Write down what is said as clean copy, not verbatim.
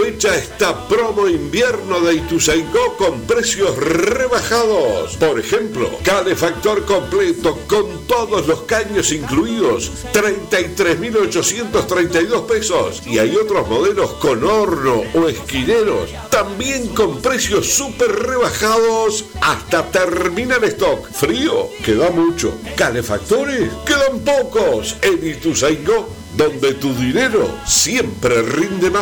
Aprovecha esta promo invierno de Ituzaingó con precios rebajados. Por ejemplo, calefactor completo con todos los caños incluidos, 33.832 pesos. Y hay otros modelos con horno o esquineros, también con precios súper rebajados hasta terminar stock. Frío, queda mucho. Calefactores, quedan pocos. En Ituzaingó, donde tu dinero siempre rinde más.